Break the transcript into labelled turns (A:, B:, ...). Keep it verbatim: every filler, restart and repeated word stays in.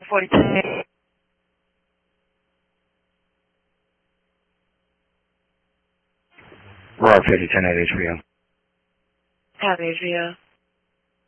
A: forty-two.
B: Roar fifty ten at H B O.
A: Have H B O.